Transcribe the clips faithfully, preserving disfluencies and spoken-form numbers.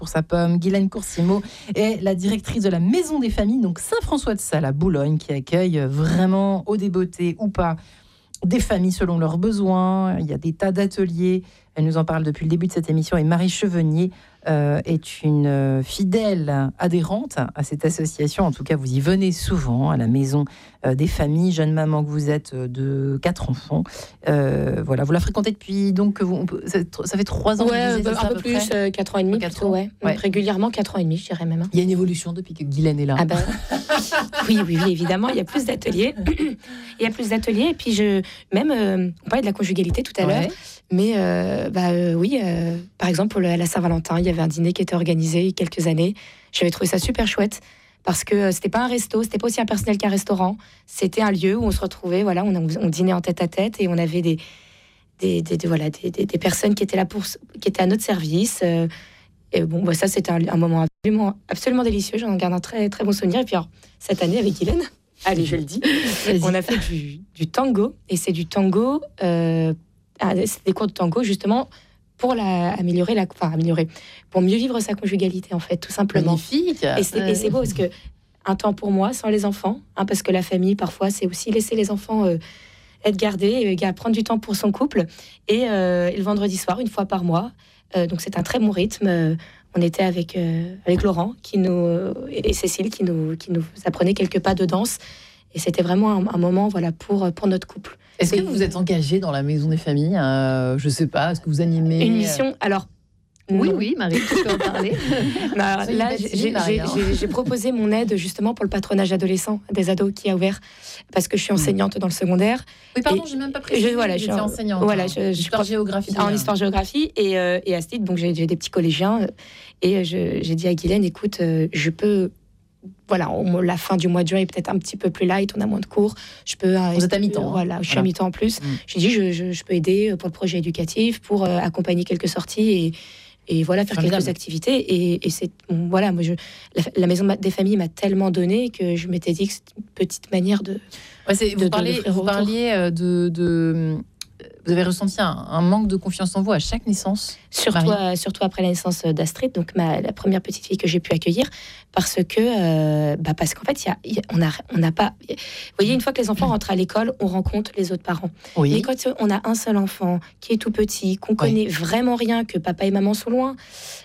pour sa pomme. Guylaine Coursimo est la directrice de la Maison des Familles, donc Saint-François-de-Sales à Boulogne, qui accueille vraiment, au débeauté ou pas, des familles selon leurs besoins. Il y a des tas d'ateliers. Elle nous en parle depuis le début de cette émission. Et Marie Chevenier euh, est une euh, fidèle adhérente à cette association. En tout cas, vous y venez souvent à la Maison euh, des Familles. Jeune maman que vous êtes euh, de quatre enfants. Euh, voilà, vous la fréquentez depuis donc vous, on peut, ça, ça fait trois ans. Ouais, disais, bah, ça, un peu plus, euh, quatre ans et demi. Plutôt, ans. ouais. Ouais. Régulièrement quatre ans et demi, je dirais même. Il y a une évolution depuis que Guylaine est là. Ah ben, oui, oui, oui, évidemment, il y a plus d'ateliers. Il y a plus d'ateliers. Et puis, je, même, euh, on parlait de la conjugalité tout à Ouais. l'heure. Mais euh, bah, euh, oui, euh, par exemple, pour le, à la Saint-Valentin, il y avait un dîner qui était organisé il y a quelques années. J'avais trouvé ça super chouette parce que euh, c'était pas un resto, c'était pas aussi impersonnel qu'un restaurant. C'était un lieu où on se retrouvait, voilà, on, on dînait en tête à tête et on avait des, des, des, des, voilà, des, des, des personnes qui étaient là pour, qui étaient à notre service. Euh, et bon, bah, ça, c'était un, un moment absolument, absolument délicieux. J'en garde un très, très bon souvenir. Et puis, alors, cette année, avec Guylaine, allez, je le dis, on a fait du, du tango et c'est du tango. Euh, c'est des cours de tango justement pour la, améliorer la, enfin améliorer, pour mieux vivre sa conjugalité en fait, tout simplement. Magnifique. Et c'est, et c'est beau parce que un temps pour moi sans les enfants, hein, parce que la famille parfois c'est aussi laisser les enfants euh, être gardés, euh, prendre du temps pour son couple. Et, euh, et le vendredi soir, une fois par mois, euh, donc c'est un très bon rythme. Euh, on était avec euh, avec Laurent qui nous euh, et Cécile qui nous qui nous apprenait quelques pas de danse. Et c'était vraiment un, un moment voilà pour pour notre couple. Est-ce que vous êtes engagée dans la Maison des Familles euh, Je ne sais pas, est-ce que vous animez une mission? Alors, oui, non. oui, Marie, tu peux en parler. Non, alors, Soyez là, bêtise, j'ai, Marie, j'ai, hein. j'ai, j'ai proposé mon aide justement pour le patronage adolescent des ados qui a ouvert parce que je suis enseignante dans le secondaire. Oui, pardon, Et j'ai même pas précisé. je- voilà, que je j'étais suis en- enseignante. voilà, hein. je- je suis Histoire prof- géographie. en hein. histoire-géographie et, euh, et à ce titre, donc j'ai, j'ai des petits collégiens euh, et je- j'ai dit à Guylaine, écoute, euh, je peux. Voilà, on- la fin du mois de juin est peut-être un petit peu plus light, on a moins de cours. Je peux. euh, Vous êtes à mi-temps, hein. Voilà, je suis Voilà. à mi-temps en plus. Mm. J'ai dit, je, je, je peux aider pour le projet éducatif, pour euh, accompagner quelques sorties et, et voilà, faire Formidable. quelques activités. Et, et c'est bon, voilà, moi, je, la, la maison des familles m'a tellement donné que je m'étais dit que c'était une petite manière de. Ouais, c'est- de- vous de parliez, l'offrir vous au retour. parliez euh, de, de. Vous avez ressenti un, un manque de confiance en vous à chaque naissance. Surtout, Marie. euh, surtout après la naissance d'Astrid, donc ma, la première petite fille que j'ai pu accueillir, parce que, euh, bah parce qu'en fait, il y a, il y a- on n'a on n'a pas. Vous voyez, une fois que les enfants rentrent à l'école, on rencontre les autres parents. Mais Oui. quand on a un seul enfant qui est tout petit, qu'on connaît vraiment rien, que papa et maman sont loin,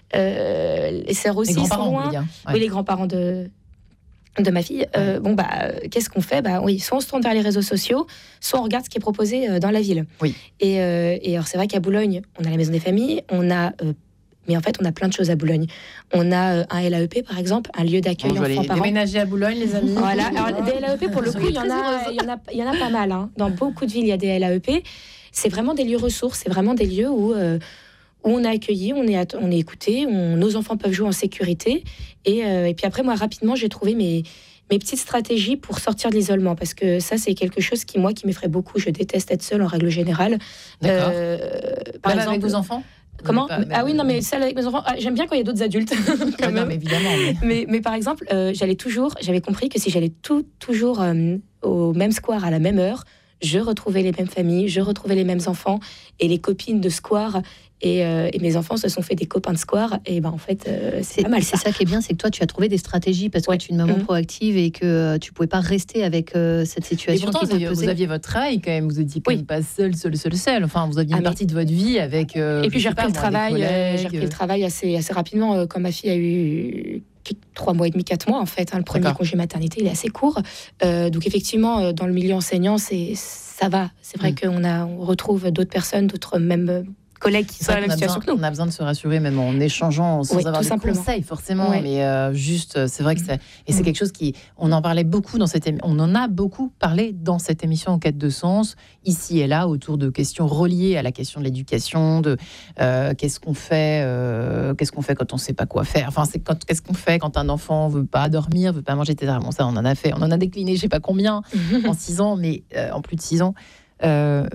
euh, les sœurs aussi Les sont grands-parents, vous loin. voulez dire. Ouais. Oui, les grands-parents de de ma fille. Euh, bon bah, euh, qu'est-ce qu'on fait? Bah oui, soit on se tourne vers les réseaux sociaux, soit on regarde ce qui est proposé euh, dans la ville. Oui. Et, euh, et alors c'est vrai qu'à Boulogne, on a la maison des familles, on a euh, mais en fait, on a plein de choses à Boulogne. On a euh, un L A E P, par exemple, un lieu d'accueil Bon, je vais aller enfants-parents. déménager à Boulogne, les amis. Voilà. Alors, des L A E P, pour le coup, il y, en a, il, y en a, il y en a pas mal. Hein. Dans beaucoup de villes, il y a des L A E P. C'est vraiment des lieux ressources. C'est vraiment des lieux où, euh, où on est accueilli, on est, at- on est écouté, on, nos enfants peuvent jouer en sécurité. Et, euh, et puis après, moi, rapidement, j'ai trouvé mes, mes petites stratégies pour sortir de l'isolement. Parce que ça, c'est quelque chose qui, moi, qui m'effraie beaucoup. Je déteste être seule, en règle générale. D'accord. Euh, par Même exemple, avec vos enfants. Comment Pas- Ah oui, non, mais celle avec mes enfants, ah, j'aime bien quand il y a d'autres adultes. quand Ouais, non, même. mais évidemment. mais- Mais, mais par exemple, euh, j'allais toujours, j'avais compris que si j'allais tout, toujours euh, au même square à la même heure, je retrouvais les mêmes familles, je retrouvais les mêmes enfants et les copines de square. Et, euh, et mes enfants se sont fait des copains de square. Et ben en fait, euh, c'est C'est pas mal c'est ça. ça qui est bien, c'est que toi, tu as trouvé des stratégies parce que Ouais. tu es une maman Mhm. proactive et que euh, tu pouvais pas rester avec euh, cette Et situation pourtant, qui vous aviez, t'a vous pesé. aviez votre travail quand même. Vous étiez quand Oui. même pas seul, seul, seul, seul. Enfin, vous aviez Ah, une mais- partie de votre vie avec. euh, Et puis je j'ai sais pas, repris le moi, des travail, euh, collègues, j'ai repris le travail assez, assez rapidement euh, quand ma fille a eu trois mois et demi, quatre mois en fait. Hein, le premier D'accord. congé maternité, il est assez court. Euh, donc effectivement, euh, dans le milieu enseignant, c'est ça va. C'est vrai Mm. qu'on a, on retrouve d'autres personnes, d'autres même euh, collègues qui C'est sont dans vrai la qu'on même a, situation besoin, que nous. on a besoin de se rassurer, même en échangeant, sans Oui, avoir tout de simplement. conseils forcément, Ouais. mais euh, juste, euh, c'est vrai que c'est, et c'est Mm. quelque chose qui, on en parlait beaucoup dans cette, émi- on en a beaucoup parlé dans cette émission En quête de sens, ici et là, autour de questions reliées à la question de l'éducation, de euh, qu'est-ce qu'on fait, euh, qu'est-ce qu'on fait quand on sait pas quoi faire. Enfin, c'est quand, qu'est-ce qu'on fait quand un enfant veut pas dormir, veut pas manger, et cetera. Bon, ça, on en a fait, on en a décliné, je sais pas combien, en six ans, mais euh, en plus de six ans. Euh,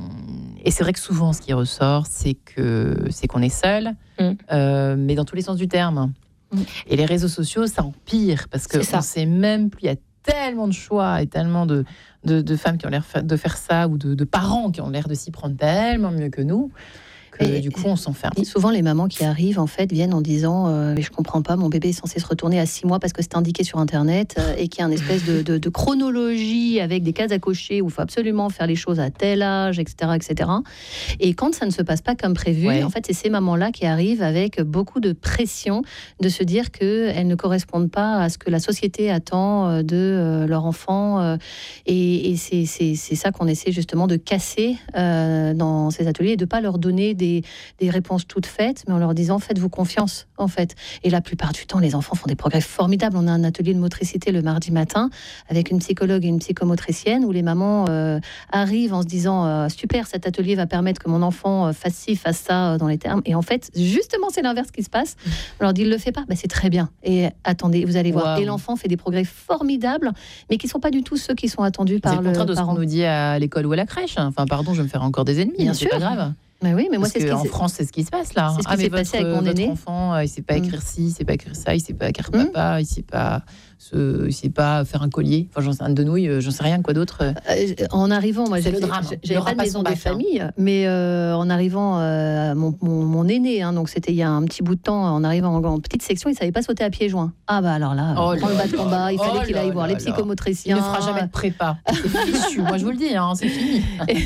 et c'est vrai que souvent, ce qui ressort, c'est que c'est qu'on est seul, Mm. euh, mais dans tous les sens du terme. Mm. Et les réseaux sociaux, ça empire parce que C'est ça. on sait même plus. Il y a tellement de choix et tellement de, de, de femmes qui ont l'air fa- de faire ça ou de, de parents qui ont l'air de s'y prendre tellement mieux que nous. Donc, euh, Et- du coup, on s'enferme. Et souvent, les mamans qui arrivent, en fait, viennent en disant euh, mais je comprends pas, mon bébé est censé se retourner à six mois parce que c'est indiqué sur Internet euh, et qu'il y a une espèce de, de- de chronologie avec des cases à cocher où il faut absolument faire les choses à tel âge, et cetera, et cetera. Et quand ça ne se passe pas comme prévu, Ouais. en fait, c'est ces mamans-là qui arrivent avec beaucoup de pression de se dire qu'elles ne correspondent pas à ce que la société attend euh, de euh, leur enfant. euh, et et c'est, c'est, c'est ça qu'on essaie justement de casser euh, dans ces ateliers et de ne pas leur donner des, des réponses toutes faites, mais en leur disant faites-vous confiance, en fait. Et la plupart du temps, les enfants font des progrès formidables. On a un atelier de motricité le mardi matin avec une psychologue et une psychomotricienne où les mamans euh, arrivent en se disant euh, super, cet atelier va permettre que mon enfant euh, fasse ci, fasse ça euh, dans les termes. Et en fait, justement, c'est l'inverse qui se passe. On leur dit il le fait pas, bah, c'est très bien. Et attendez, vous allez voir. Wow. Et l'enfant fait des progrès formidables, mais qui sont pas du tout ceux qui sont attendus C'est par le le contraire de ce parent. qu'on nous dit à l'école ou à la crèche. Enfin, pardon, je vais me faire encore des ennemis. Bien hein, c'est sûr. pas grave. Mais oui, mais moi Parce c'est ce qui qu'en s'est- France, c'est ce qui se passe là. c'est ce qui ah, mais s'est votre, passé avec mon votre aîné. enfant, euh, il sait pas Mm. écrire ci, il sait pas écrire ça, il sait pas écrire Mm. papa, il sait pas, se, il sait pas faire un collier. Enfin, j'en sais un de nouilles, euh, j'en sais rien quoi d'autre. euh. Euh, en arrivant, moi, C'est j'avais le drame, j'avais le pas de maison des rapace en bâche, familles, mais euh, en arrivant, euh, mon, mon, mon aîné, hein, donc c'était il y a un petit bout de temps, en arrivant en, en petite section, il savait pas sauter à pieds joints. Ah bah alors là, Oh prendre le là bas de là combat, il là fallait qu'il là aille voir là les là. psychomotriciens. Il ne fera jamais de prépa. C'est fichu. Moi, je vous le dis, hein, c'est fini.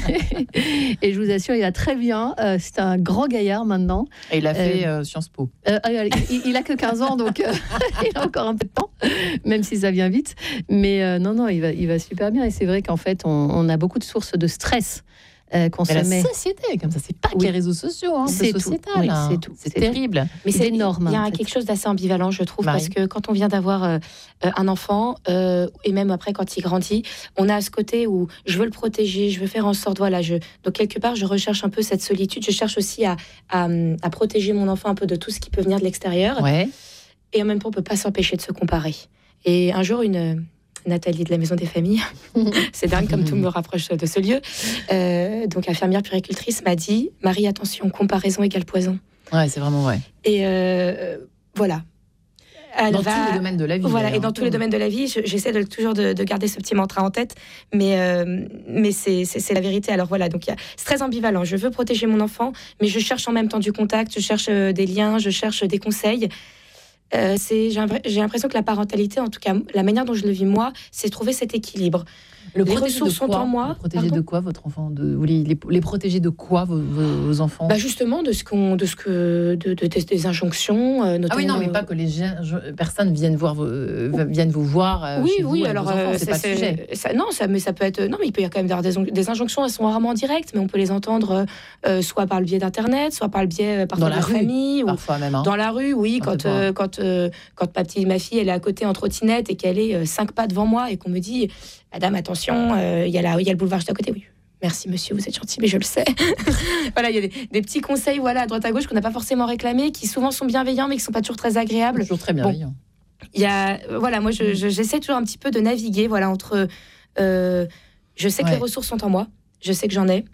et, et je vous assure, il va très bien. Euh, c'est un grand gaillard maintenant. Et il a fait euh, Sciences Po. Euh, il, il a que quinze ans, donc euh, il a encore un peu de temps, même si ça vient vite. Mais euh, non, non, il va, il va super bien. Et c'est vrai qu'en fait, on, on a beaucoup de sources de stress euh, qu'on Mais se met. la société, comme ça, c'est pas que Oui. les réseaux sociaux, hein, C'est c'est tout. sociétal. Oui, hein. c'est tout. C'est C'est terrible. Mais C'est c'est énorme, Il y a en fait. quelque chose d'assez ambivalent, je trouve, Marie. parce que quand on vient d'avoir euh, euh, un enfant, euh, et même après quand il grandit, on a ce côté où je veux le protéger, je veux faire en sorte, voilà, je... donc quelque part, je recherche un peu cette solitude, je cherche aussi à, à, à protéger mon enfant un peu de tout ce qui peut venir de l'extérieur, Ouais. et en même temps, on peut pas s'empêcher de se comparer. Et un jour, une... Nathalie de la Maison des Familles, c'est dingue comme tout me rapproche de ce lieu, euh, donc infirmière puéricultrice m'a dit « Marie, attention, comparaison égale poison Ouais, c'est vraiment vrai. ». Et euh, voilà. Elle Dans va- tous les domaines de la vie. Voilà, et d'ailleurs. dans tous les domaines de la vie, je- j'essaie de, toujours de, de garder ce petit mantra en tête, mais, euh, mais c'est c'est- c'est la vérité. Alors voilà, donc il y a- c'est très ambivalent. Je veux protéger mon enfant, mais je cherche en même temps du contact, je cherche euh, des liens, je cherche des conseils. Euh, c'est- j'ai l'impré- j'ai l'impression que la parentalité, en tout cas la manière dont je le vis moi, c'est trouver cet équilibre. Le Les protéger de ressources sont quoi en moi. Le protéger Pardon de quoi, votre enfant de, vous les, les, les protéger de quoi, vos, vos, vos enfants Bah justement de ce qu'on, de ce que, de, de- des- des injonctions, euh, Ah notamment. oui, non, mais pas que les gens- je- personnes viennent, voir vos, euh, viennent vous voir. euh, Oui, chez vous oui, avec alors vos enfants, euh, c'est pas le sujet. ça- non, ça, mais ça peut être, non, mais il peut y avoir quand même avoir des, des injonctions. Elles sont rarement directes, mais on peut les entendre euh, soit par le biais d'internet, soit par le biais euh, parfois Dans de la la rue, famille ou Parfois même. Hein. dans la rue. Oui, Ah, quand c'est vrai. euh, quand euh, quand ma petite, ma fille, elle est à côté en trottinette et qu'elle est euh, cinq pas devant moi et qu'on me dit, Madame, attention, euh, il y a la, il y a le boulevard juste à côté. Oui. Merci monsieur, vous êtes gentil, mais je le sais. Voilà, il y a des, des petits conseils, voilà, à droite à gauche qu'on n'a pas forcément réclamés, qui souvent sont bienveillants, mais qui sont pas toujours très agréables. Toujours très bienveillant. Il y a, euh, voilà, moi, je- je- j'essaie toujours un petit peu de naviguer, voilà, entre. euh, je sais que Ouais. les ressources sont en moi, je sais que j'en ai,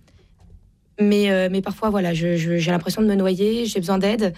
mais, euh, mais parfois, voilà, je- je- j'ai l'impression de me noyer, j'ai besoin d'aide.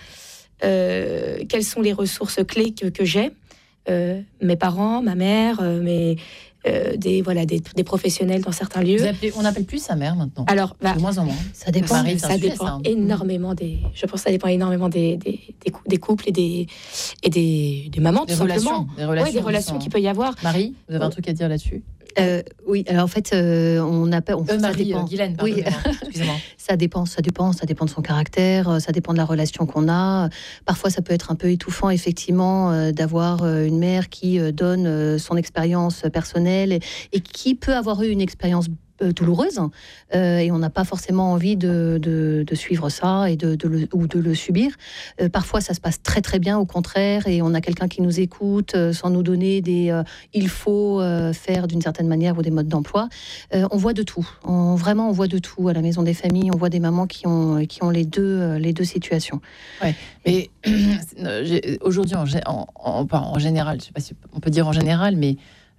Euh, quelles sont les ressources clés que, que j'ai Euh, Mes parents, ma mère, euh, mes, euh, des, voilà, des, des professionnels dans certains lieux. Vous appelez- on n'appelle plus sa mère maintenant. Alors, bah, De moins en moins. Ça dépend. Marie, c'est un ça sujet, dépend ça, hein. énormément des. Je pense que ça dépend énormément des, des, des, cou- des couples et des, et des, des mamans, Des tout relations. simplement. Des relations, Ouais, des relations sont- qu'il peut y avoir. Marie, vous avez un truc à dire là-dessus Euh, oui, alors en fait, euh, on appelle. On, euh, ça Marie, dépend. euh, Guylaine, Oui. pardonnez-moi. Excusez-moi. Ça dépend, ça dépend, ça dépend de son caractère, euh, ça dépend de la relation qu'on a. Parfois, ça peut être un peu étouffant, effectivement, euh, d'avoir euh, une mère qui euh, donne euh, son expérience personnelle et, et qui peut avoir eu une expérience euh, douloureuse, euh, et on n'a pas forcément envie de, de- de suivre ça et de, de le, ou de le subir. Euh, parfois, ça se passe très très bien, au contraire, et on a quelqu'un qui nous écoute euh, sans nous donner des euh, il faut euh, faire d'une certaine manière ou des modes d'emploi. Euh, on voit de tout. On, vraiment, on voit de tout à la Maison des Familles. On voit des mamans qui ont, qui ont les, deux, euh, les deux situations. Mais j'ai- aujourd'hui, en, gé- en, en- pas en général, je sais pas si on peut dire en général, mais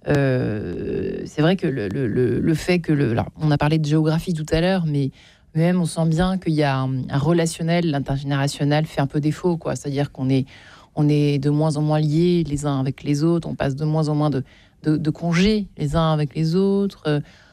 euh, c'est vrai que le, le- le- le fait que le, alors, on a parlé de géographie tout à l'heure, mais même on sent bien qu'il y a un, un relationnel, l'intergénérationnel fait un peu défaut, quoi. C'est-à-dire qu'on est, on est de moins en moins liés les uns avec les autres, on passe de moins en moins de, de, de congés les uns avec les autres.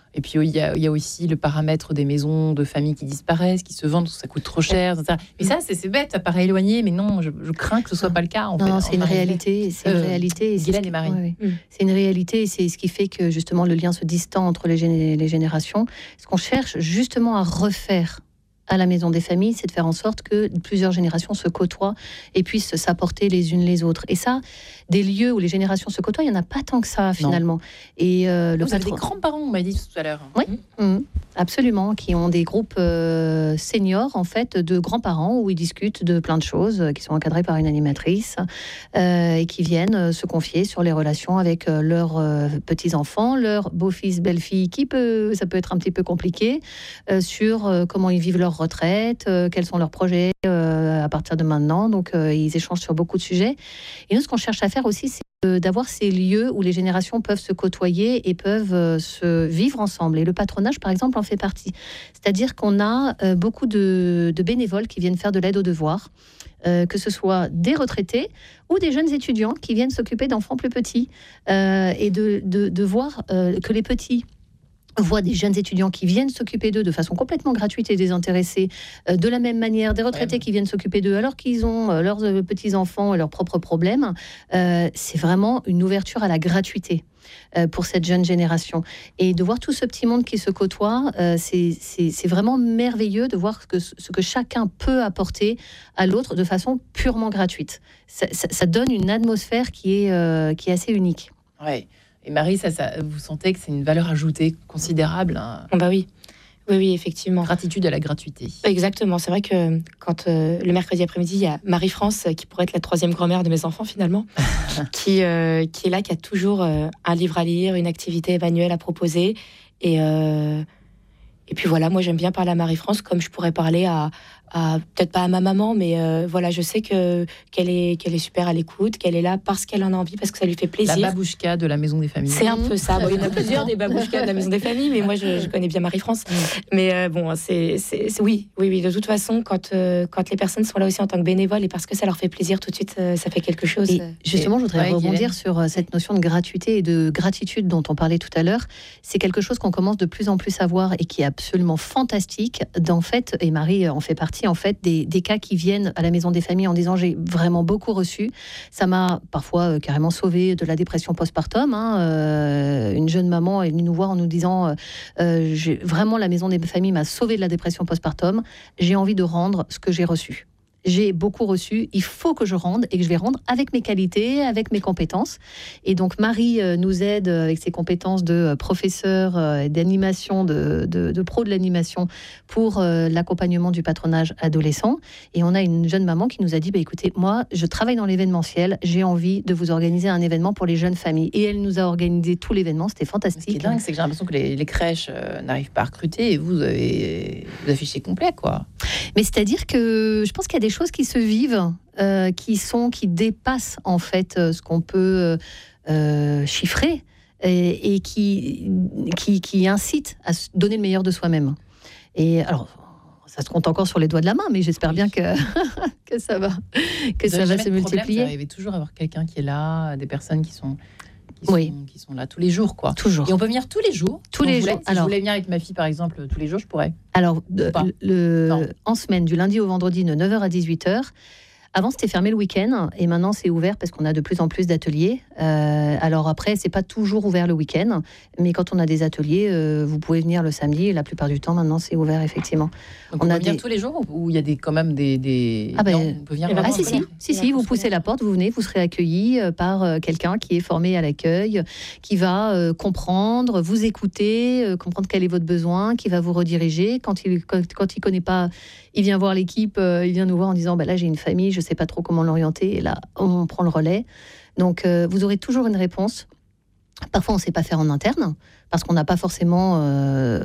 Et puis, il y, a, il y a aussi le paramètre des maisons de famille qui disparaissent, qui se vendent, ça coûte trop cher, et cetera. Mais ça, c'est, c'est bête, ça paraît éloigné, mais non, je, je crains que ce ne soit pas le cas. En non, fait, non, c'est une réalité. C'est euh, une réalité. Guylaine et Marie. Oui, oui. Mm. C'est une réalité, et c'est ce qui fait que, justement, le lien se distend entre les, gén- les générations. Ce qu'on cherche, justement, à refaire à la maison des familles, c'est de faire en sorte que plusieurs générations se côtoient et puissent s'apporter les unes les autres. Et ça, des lieux où les générations se côtoient, il n'y en a pas tant que ça, finalement. Non. Et euh, le Vous patron... avez des grands-parents, on m'a dit tout à l'heure. Oui, mmh. Mmh. Absolument, qui ont des groupes euh, seniors, en fait, de grands-parents, où ils discutent de plein de choses, euh, qui sont encadrés par une animatrice, euh, et qui viennent euh, se confier sur les relations avec euh, leurs euh, petits-enfants, leurs beaux-fils, belles-filles, qui peut, ça peut être un petit peu compliqué, euh, sur euh, comment ils vivent leur retraite, euh, quels sont leurs projets euh, à partir de maintenant. Donc, euh, ils échangent sur beaucoup de sujets. Et nous, ce qu'on cherche à faire aussi, c'est euh, d'avoir ces lieux où les générations peuvent se côtoyer et peuvent euh, se vivre ensemble. Et le patronage, par exemple, en fait partie. C'est-à-dire qu'on a euh, beaucoup de, de bénévoles qui viennent faire de l'aide aux devoirs, euh, que ce soit des retraités ou des jeunes étudiants qui viennent s'occuper d'enfants plus petits, euh, et de, de, de voir euh, que les petits voient des jeunes étudiants qui viennent s'occuper d'eux de façon complètement gratuite et désintéressée, euh, de la même manière des retraités ouais. qui viennent s'occuper d'eux alors qu'ils ont euh, leurs euh, petits-enfants et leurs propres problèmes. Euh, c'est vraiment une ouverture à la gratuité euh, pour cette jeune génération. Et de voir tout ce petit monde qui se côtoie, euh, c'est, c'est, c'est vraiment merveilleux de voir ce que, ce que chacun peut apporter à l'autre de façon purement gratuite. Ça, ça, ça donne une atmosphère qui est, euh, qui est assez unique. Ouais. Et Marie, ça, ça, vous sentez que c'est une valeur ajoutée considérable, hein. Bah oui. Oui, oui, effectivement. Gratitude à la gratuité. Exactement. C'est vrai que quand euh, le mercredi après-midi, il y a Marie-France, qui pourrait être la troisième grand-mère de mes enfants finalement, qui, euh, qui est là, qui a toujours euh, un livre à lire, une activité manuelle à proposer. Et, euh, et puis voilà, moi j'aime bien parler à Marie-France comme je pourrais parler à... À, peut-être pas à ma maman, mais euh, voilà, je sais que, qu'elle, est, qu'elle est super à l'écoute, qu'elle est là parce qu'elle en a envie, parce que ça lui fait plaisir. La babouchka de la maison des familles. C'est un peu ça. Bon, il y en a plusieurs des babouchkas de la maison des familles, mais moi, je, je connais bien Marie-France. Mais euh, bon, c'est, c'est, c'est oui, oui, oui. De toute façon, quand, euh, quand les personnes sont là aussi en tant que bénévoles et parce que ça leur fait plaisir, tout de suite, euh, ça fait quelque chose. Et justement, je voudrais ouais, rebondir Guylaine. sur cette notion de gratuité et de gratitude dont on parlait tout à l'heure. C'est quelque chose qu'on commence de plus en plus à voir et qui est absolument fantastique. En fait, et Marie en fait partie, en fait, des, des cas qui viennent à la maison des familles en disant j'ai vraiment beaucoup reçu. Ça m'a parfois euh, carrément sauvé de la dépression postpartum. Hein. Euh, une jeune maman est venue nous voir en nous disant euh, j'ai, vraiment la maison des familles m'a sauvé de la dépression postpartum. J'ai envie de rendre ce que j'ai reçu. J'ai beaucoup reçu, il faut que je rende et que je vais rendre avec mes qualités, avec mes compétences. Et donc Marie euh, nous aide avec ses compétences de euh, professeur euh, d'animation, de, de, de pro de l'animation pour euh, l'accompagnement du patronage adolescent. Et on a une jeune maman qui nous a dit bah, écoutez, moi je travaille dans l'événementiel, j'ai envie de vous organiser un événement pour les jeunes familles. Et elle nous a organisé tout l'événement, c'était fantastique. Ce qui est dingue, c'est que j'ai l'impression que les, les crèches euh, n'arrivent pas à recruter et vous avez vous affichez complet, quoi. Mais c'est-à-dire que je pense qu'il y a des choses qui se vivent, euh, qui sont, qui dépassent en fait euh, ce qu'on peut euh, chiffrer et, et qui, qui, qui incitent à se donner le meilleur de soi-même. Et alors, ça se compte encore sur les doigts de la main, mais j'espère bien que, que ça va, que ça va se multiplier. Vous arrivez toujours à avoir quelqu'un qui est là, des personnes qui sont Qui, oui. sont, qui sont là tous les jours, quoi. Toujours. Et on peut venir tous les jours. Tous les jours. Si alors, je voulais venir avec ma fille, par exemple, tous les jours, je pourrais. Alors, de, le, en semaine, du lundi au vendredi, de neuf heures à dix-huit heures. Avant, c'était fermé le week-end et maintenant, c'est ouvert parce qu'on a de plus en plus d'ateliers. Euh, alors après, c'est pas toujours ouvert le week-end, mais quand on a des ateliers, euh, vous pouvez venir le samedi et la plupart du temps, maintenant, c'est ouvert, effectivement. Donc on, on a peut venir des... tous les jours ou il y a des, quand même des... des... Ah ben, non, on peut venir ah si, si, si, si, vous poussez la porte, vous venez, vous serez accueilli par euh, quelqu'un qui est formé à l'accueil, qui va euh, comprendre, vous écouter, euh, comprendre quel est votre besoin, qui va vous rediriger. Quand il quand, quand il connaît pas, il vient voir l'équipe, euh, il vient nous voir en disant bah, là, j'ai une famille, je sais pas trop comment l'orienter, et là, on prend le relais. Donc, euh, vous aurez toujours une réponse. Parfois, on ne sait pas faire en interne, parce qu'on n'a pas forcément euh,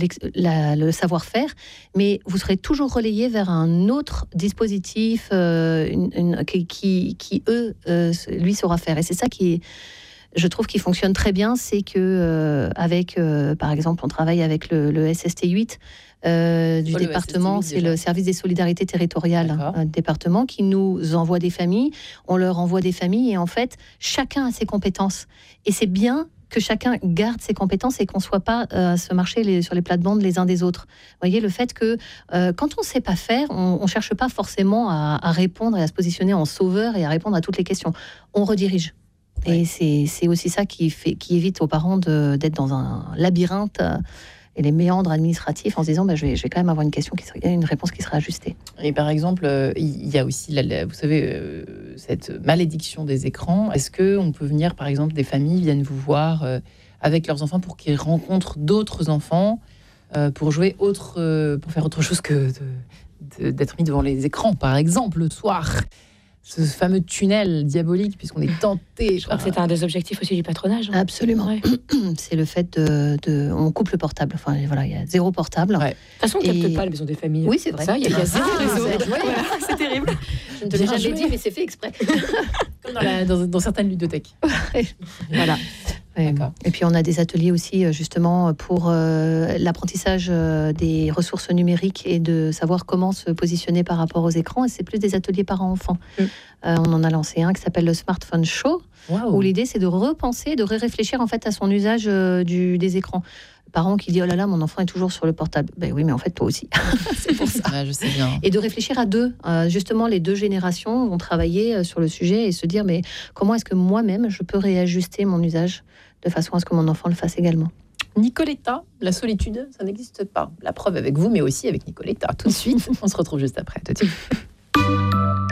la, le savoir-faire, mais vous serez toujours relayé vers un autre dispositif euh, une, une, qui, qui, qui, eux, euh, lui, saura faire. Et c'est ça qui est, je trouve, qui fonctionne très bien, c'est que euh, avec, euh, par exemple, on travaille avec le, le S S T huit, Euh, du département, c'est le service des solidarités territoriales euh, département qui nous envoie des familles, on leur envoie des familles et en fait chacun a ses compétences et c'est bien que chacun garde ses compétences et qu'on ne soit pas euh, à se marcher les, sur les plates-bandes les uns des autres. Vous voyez, le fait que euh, quand on ne sait pas faire, on ne cherche pas forcément à, à répondre et à se positionner en sauveur et à répondre à toutes les questions. On redirige. Ouais. Et c'est, c'est aussi ça qui, fait, qui évite aux parents de, d'être dans un labyrinthe euh, et les méandres administratifs en se disant bah, je, vais, je vais quand même avoir une, question qui sera, une réponse qui sera ajustée. Et par exemple, euh, il y a aussi, la, la, vous savez, euh, cette malédiction des écrans. Est-ce qu'on peut venir, par exemple, des familles viennent vous voir euh, avec leurs enfants pour qu'ils rencontrent d'autres enfants, euh, pour jouer autre, euh, pour faire autre chose que de, de, d'être mis devant les écrans, par exemple, le soir? Ce fameux tunnel diabolique, puisqu'on est tenté. Je crois que c'était un des objectifs aussi du patronage. Hein. Absolument. Ouais. C'est le fait de, de... On coupe le portable. Enfin, voilà, il y a zéro portable. Ouais. De toute façon, on ne capte pas la maison des familles. Oui, c'est vrai. Ça, il y a, y a zéro ah, réseau. C'est, voilà, c'est terrible. Je ne te l'ai jamais joué. dit, mais c'est fait exprès. Comme dans, la, dans, dans certaines ludothèques. Voilà. Et, et puis on a des ateliers aussi justement pour euh, l'apprentissage euh, des ressources numériques et de savoir comment se positionner par rapport aux écrans. Et c'est plus des ateliers parents-enfants. Mm. Euh, on en a lancé un qui s'appelle le Smartphone Show, wow. où l'idée c'est de repenser, de réfléchir en fait à son usage euh, du, des écrans. Parents qui disent oh là là mon enfant est toujours sur le portable. Ben oui mais en fait toi aussi. C'est pour ça. Ouais, je sais bien. Et de réfléchir à deux. Euh, justement les deux générations vont travailler sur le sujet et se dire mais comment est-ce que moi-même je peux réajuster mon usage de façon à ce que mon enfant le fasse également. Nicoletta, la solitude, ça n'existe pas. La preuve avec vous, mais aussi avec Nicoletta. Tout de suite, on se retrouve juste après. Tout de suite.